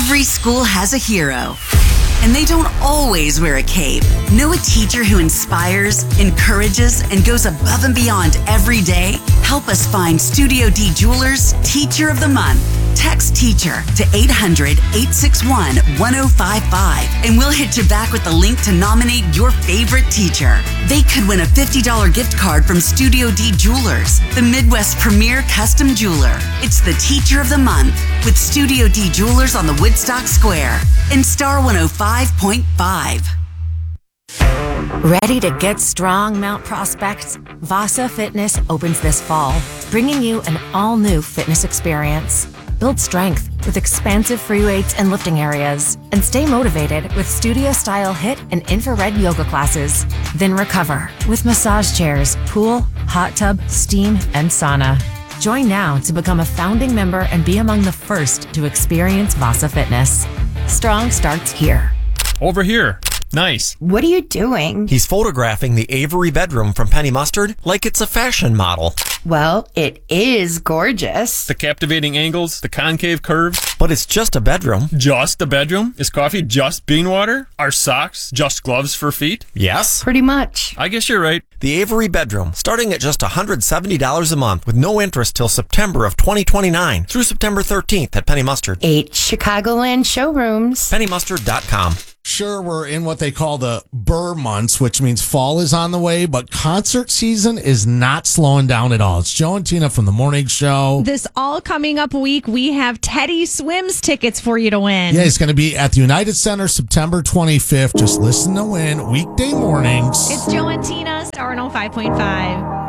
Every school has a hero, and they don't always wear a cape. Know a teacher who inspires, encourages, and goes above and beyond every day? Help us find Studio D Jewelers Teacher of the Month. Text teacher to 800-861-1055, and we'll hit you back with the link to nominate your favorite teacher. They could win a $50 gift card from Studio D Jewelers, the Midwest premier custom jeweler. It's the Teacher of the Month with Studio D Jewelers on the Woodstock Square in Star 105.5. Ready to get strong, Mount Prospect? Vasa Fitness opens this fall, bringing you an all-new fitness experience. Build strength with expansive free weights and lifting areas, and stay motivated with studio-style HIIT and infrared yoga classes. Then recover with massage chairs, pool, hot tub, steam, and sauna. Join now to become a founding member and be among the first to experience Vasa Fitness. Strong starts here. Over here. Nice. What are you doing? He's photographing the Avery bedroom from Penny Mustard like it's a fashion model. Well, it is gorgeous. The captivating angles, the concave curves. But it's just a bedroom. Just a bedroom? Is coffee just bean water? Are socks just gloves for feet? Yes. Pretty much. I guess you're right. The Avery bedroom, starting at just $170 a month with no interest till September of 2029 through September 13th at Penny Mustard. 8 Chicagoland showrooms. PennyMustard.com. Sure, we're in what they call the Burr months, which means fall is on the way, but concert season is not slowing down at all. It's Joe and Tina from The Morning Show. This all coming up week, we have Teddy Swims tickets for you to win. Yeah, he's going to be at the United Center September 25th. Just listen to win weekday mornings. It's Joe and Tina, Star 105.5.